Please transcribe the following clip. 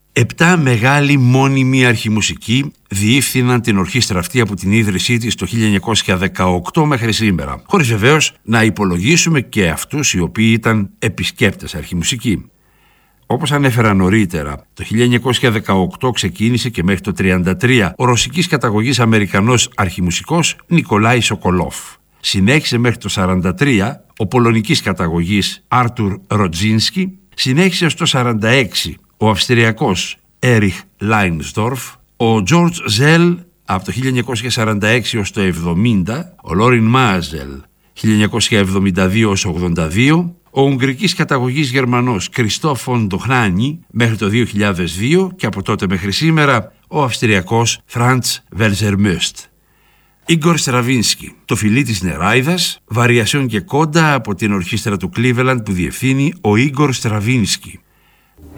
7 μεγάλοι μόνιμοι αρχιμουσικοί διεύθυναν την ορχήστρα αυτή από την ίδρυσή της το 1918 μέχρι σήμερα, χωρίς βεβαίως να υπολογίσουμε και αυτούς οι οποίοι ήταν επισκέπτες αρχιμουσικοί. Όπως ανέφερα νωρίτερα, το 1918 ξεκίνησε και μέχρι το 1933 ο ρωσικής καταγωγής Αμερικανός αρχιμουσικός Νικολάη Σοκολόφ. Συνέχισε μέχρι το 1943 ο πολωνικής καταγωγής Άρτουρ Ροτζίνσκι, συνέχισε στο 1946 ο Αυστριακός Έριχ Λάινσδορφ, ο Τζόρτζ Ζέλ από το 1946 ως το 1970, ο Λόριν Μάζελ 1972 ως 1982, ο Ουγγρικής καταγωγής Γερμανός Κριστόφον Ντοχνάνι μέχρι το 2002 και από τότε μέχρι σήμερα ο Αυστριακός Φραντς Βελζερμούστ. Ίγκορ Στραβίνσκι, το φιλί της Νεράιδας, βαριασιόν και κόντα από την ορχήστρα του Cleveland που διευθύνει ο Ίγκορ Στραβίνσκι.